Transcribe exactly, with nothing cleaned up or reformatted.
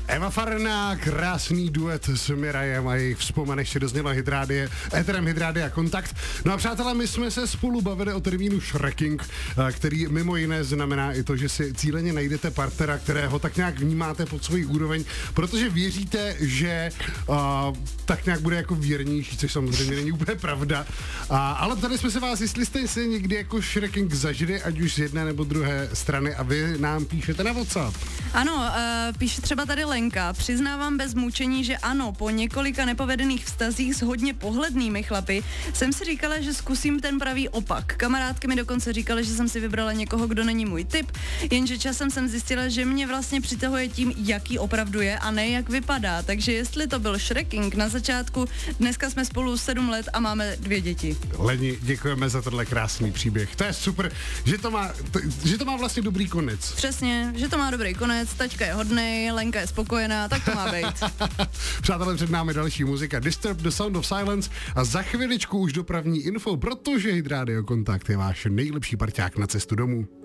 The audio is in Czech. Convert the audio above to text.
Eva Farná, krásný duet s Mirajem a jejich vzpomeneš ještě dozněla Hydrádie, éterem Hydrádia Kontakt. No a přátelé, my jsme se spolu bavili o termínu Shrekking, který mimo jiné znamená i to, že si cíleně najdete partnera, kterého tak nějak vnímáte pod svůj úroveň, protože věříte, že uh, tak nějak bude jako věrnější, což samozřejmě není úplně pravda. Uh, ale tady jsme se vás, jestli jste si někdy jako Shrekking zažili, ať už z jedné nebo druhé strany, a vy nám píšete na WhatsApp. Ano, uh, píše třeba tady Lenka. Přiznávám bez mučení, že ano, po několika nepovedených vztazích s hodně pohlednými chlapy jsem si říkala, že zkusím ten pravý opak. Kamarádky mi dokonce říkaly, že jsem si vybrala někoho, kdo není můj typ, jenže časem jsem zjistila, že mě vlastně přitahuje tím, jaký opravdu je a ne jak vypadá. Takže jestli to byl Shrekking na začátku, dneska jsme spolu sedm let a máme dvě děti. Leni, děkujeme za tenhle krásný příběh. To je super, že to má, to, že to má vlastně dobrý konec. Přesně, že to má dobrý konec, tačka je hodnej, Lenka je spokojená, tak to má být. Přátelé, před námi další muzika Disturbed, The Sound of Silence a za chviličku už dopravní info, protože Hydrádio Kontakt je váš nejlepší parťák na cestu domů.